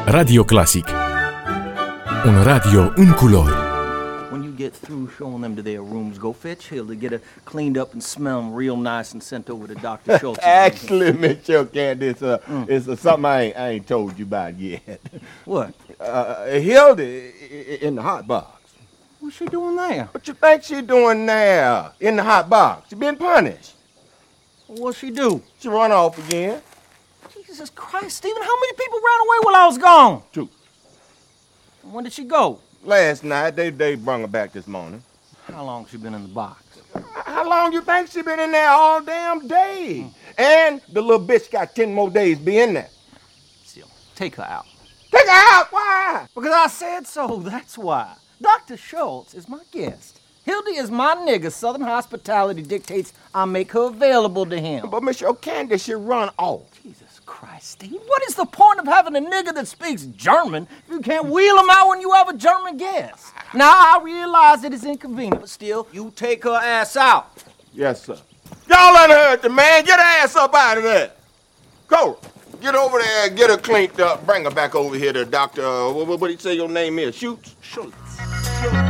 Radio Classic. Un radio în culori. When you get through showing them to their rooms, go fetch Hilda, get her cleaned up and smell them real nice and sent over to Dr. Schultz. Actually, Miss Your Candy, it's something I ain't told you about yet. What? Hilda in the hot box. What's she doing there? What you think she doing there in the hot box? She been punished. What'd she do? She run off again. Jesus Christ, Stephen, how many people ran away while I was gone? 2. When did she go? Last night, they brung her back this morning. How long she been in the box? How long you think she been in there all damn day? And the little bitch got 10 more days to be in there. Still, take her out. Take her out? Why? Because I said so, that's why. Dr. Schultz is my guest. Hilda is my nigga. Southern hospitality dictates I make her available to him. But Miss Your Candy, she run off. Jesus Christ, Steve, what is the point of having a nigga that speaks German if you can't wheel him out when you have a German guest? Now, I realize it is inconvenient, but still, you take her ass out. Yes, sir. Y'all unheard the man. Get her ass up out of there. Cora, get over there and get her cleaned up. Bring her back over here to Dr. What do you say your name is? Schultz?